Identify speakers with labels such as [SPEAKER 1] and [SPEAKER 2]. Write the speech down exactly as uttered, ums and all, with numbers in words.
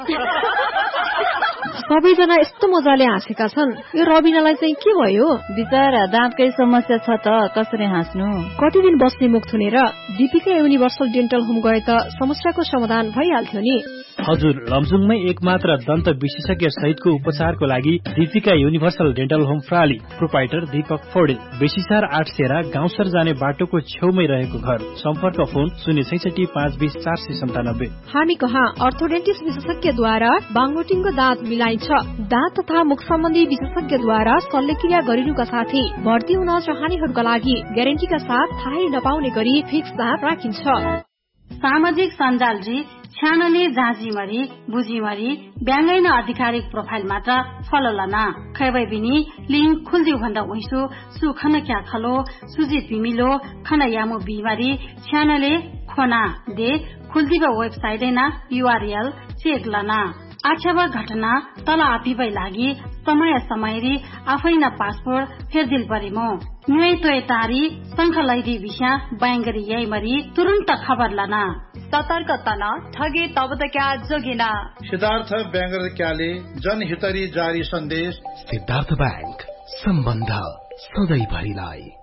[SPEAKER 1] सबैजना यस्तो मजाले हाँसेका छन्, यो रबिनालाई चाहिँ के भयो?
[SPEAKER 2] बिचरा दाँतकै समस्या छ त, कसरी हाँस्नु?
[SPEAKER 1] कति दिन बस्ने मुख थुनेर दीपिका युनिभर्सल डेन्टल होम गए त समस्याको समाधान भइहाल्थ्यो नि।
[SPEAKER 3] हजुर, लमजुङमै एकमात्र दन्त विशेषज्ञ सहितको उपचारको लागि Deepika universal dental home प्राली। Proprietor Deepak Paudel. बेसीसार आठ सेरा गाउँसर जाने बाटोको छेउमै रहेको घर। सम्पर्क फोन शून्य छैसठी पाँच बीस चार सय सन्तानब्बे।
[SPEAKER 1] हामी कहाँ अर्थोडेन्टिस्ट विशेषज्ञद्वारा बाङ्गोटिङको दाँत मिलाइन्छ। दाँत तथा मुख सम्बन्धी विशेषज्ञद्वारा शल्यक्रिया गरिनुका साथै भर्ती हुन चाहनेहरूका लागि ग्यारेन्टीका साथ थाहै नपाउने गरी फिक्स दाँत राखिन्छ।
[SPEAKER 4] सामाजिक सञ्जालजी छ्यानले जाँचीमरी बुझीमरी ब्याङ्गैन आधिकारिक प्रोफाइल मात्र फलो लना खैबै बिनी लिङ्क खुल्दिउ भन्दा उइसु सुखन क्या खलो सुजी पिमिलो खन यामु बिमारी छ्यानले खोना दे खुल्दिब वेबसाइट ना यूआरएल चेक लना आक्षेप घटना तल आपिबै लागि समय समयरी आफै न पासपोर्ट फेरदिल परिमो न्युै तोय तारी शंख लैदी विषय बैंगरी यही मरी तुरंत खबर लना
[SPEAKER 5] सतर्क तना ठगे तब त क्या जोगिना।
[SPEAKER 6] सिद्धार्थ बैंगर क्याले जनहितरी जारी सन्देश।
[SPEAKER 7] सिद्धार्थ बैंक सम्बन्ध सधैँ भरिलाई।